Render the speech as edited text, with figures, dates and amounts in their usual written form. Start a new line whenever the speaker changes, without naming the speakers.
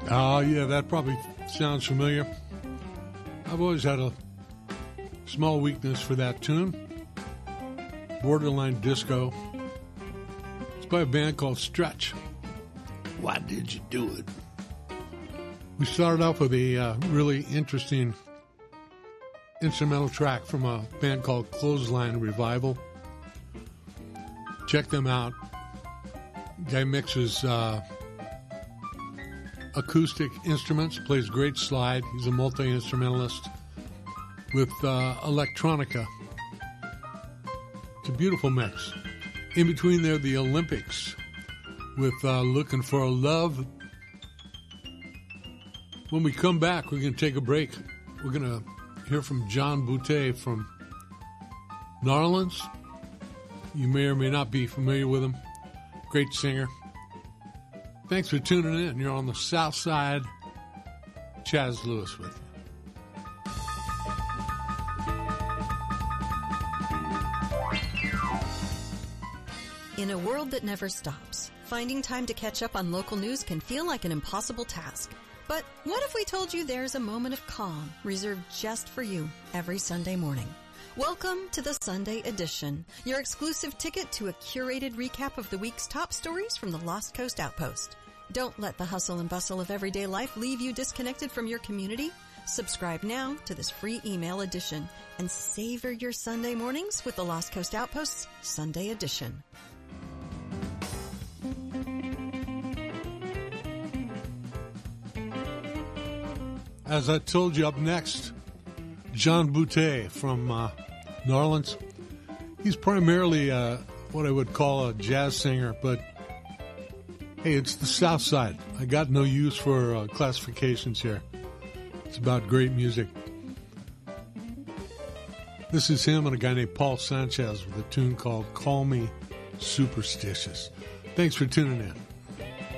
Oh, yeah, that probably sounds familiar. I've always had a small weakness for that tune. Borderline disco. It's by a band called Stretch. Why did you do it? We started off with a really interesting instrumental track from a band called Clothesline Revival. Check them out. Guy mixes acoustic instruments, plays great slide. He's a multi-instrumentalist with electronica. It's a beautiful mix. In between there, the Olympics with Looking for a Love. When we come back, we're going to take a break. We're going to hear from John Boutte from Narlands. You may or may not be familiar with him. Great singer. Thanks for tuning in. You're on the South Side. Chaz Lewis with you.
In a world that never stops, finding time to catch up on local news can feel like an impossible task. But what if we told you there's a moment of calm reserved just for you every Sunday morning? Welcome to the Sunday Edition, your exclusive ticket to a curated recap of the week's top stories from the Lost Coast Outpost. Don't let the hustle and bustle of everyday life leave you disconnected from your community. Subscribe now to this free email edition and savor your Sunday mornings with the Lost Coast Outpost's Sunday Edition.
As I told you, up next, John Boutte from Narlands. He's primarily what I would call a jazz singer, but hey, it's the South Side. I got no use for classifications here. It's about great music. This is him and a guy named Paul Sanchez with a tune called Call Me Superstitious. Thanks for tuning in.